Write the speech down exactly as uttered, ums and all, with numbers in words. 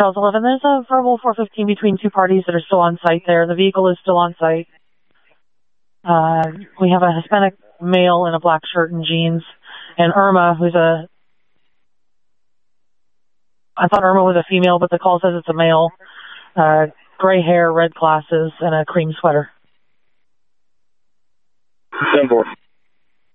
Charles eleven, there's a verbal four fifteen between two parties that are still on site there. The vehicle is still on site. Uh, we have a Hispanic male in a black shirt and jeans, and Irma, who's a, I thought Irma was a female, but the call says it's a male, uh, gray hair, red glasses, and a cream sweater. ten four.